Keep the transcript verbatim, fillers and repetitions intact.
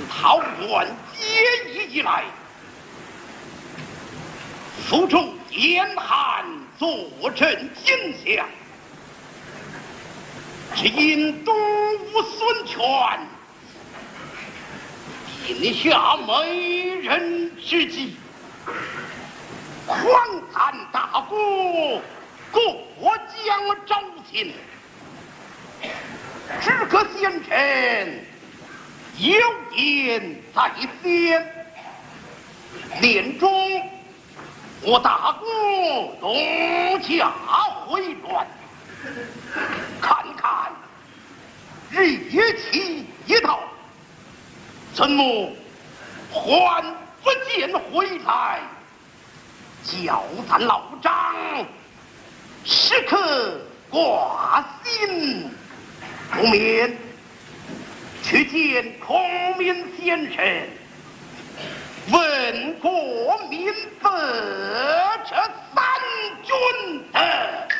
桃园结义以来，府中严寒坐镇金相，只因东吴孙权定下美人之计，狂占大国，过江招亲，只可先臣有言在先。年中我大国东家回转，看看日期一到，怎么还不见回来？叫咱老张时刻挂心，不免去见孔明先生，问过民法这三军的。